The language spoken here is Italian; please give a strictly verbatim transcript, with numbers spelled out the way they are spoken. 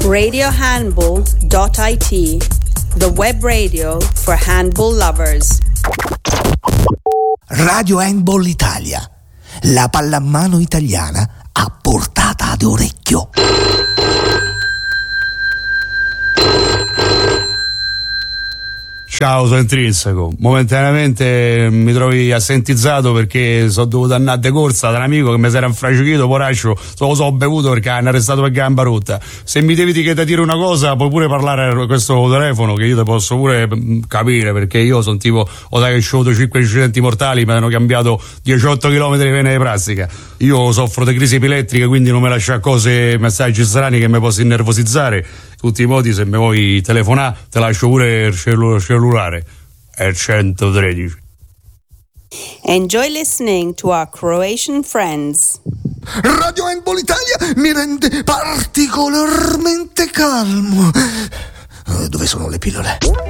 radio handball dot I T, the web radio for handball lovers. Radio Handball Italia, la pallamano italiana a portata d'orecchio. Ciao, sono intrinseco. Momentaneamente mi trovi assentizzato perché sono dovuto andare de corsa da un amico che mi si era infracichito, poraccio, so, lo so bevuto perché hanno arrestato per gamba rotta. Se mi devi che ti dire una cosa, puoi pure parlare a questo telefono che io ti posso pure capire, perché io sono tipo, ho da che ho avuto cinque incidenti mortali, mi hanno cambiato diciotto chilometri di vena di plastica. Io soffro di crisi epilettriche, quindi non mi lascia cose, messaggi strani che mi posso innervosizzare. Tutti i modi, se mi vuoi telefonare, te lascio pure il cellu- cellulare. È centotredici. Enjoy listening to our Croatian friends. Radio Handball Italia mi rende particolarmente calmo. Dove sono le pillole?